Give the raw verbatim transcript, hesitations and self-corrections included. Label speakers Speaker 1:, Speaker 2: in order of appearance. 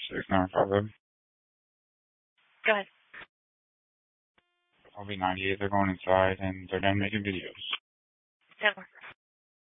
Speaker 1: six nine five zero.
Speaker 2: Go ahead.
Speaker 1: I'll be ninety-eight. They're going inside and they're done making videos.
Speaker 2: Ten more.